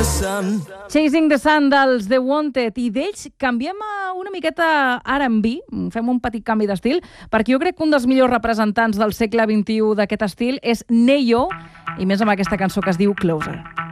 sun. Chasing the Sun dels The Wanted, i d'ells canviem a una miqueta R&B, fem un petit canvi d'estil, perquè jo crec que un dels millors representants del segle XXI d'aquest estil és Ne-Yo, i més amb aquesta cançó que es diu Closer.